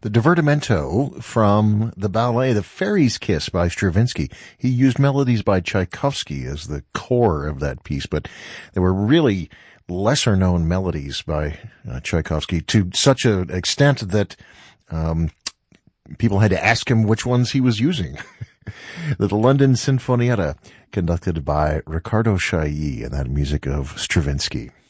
the divertimento from the ballet The Fairy's Kiss by Stravinsky. He used melodies by Tchaikovsky as the core of that piece, but there were really lesser known melodies by Tchaikovsky to such an extent that people had to ask him which ones he was using. The London Sinfonietta, conducted by Riccardo Chailly, and that music of Stravinsky.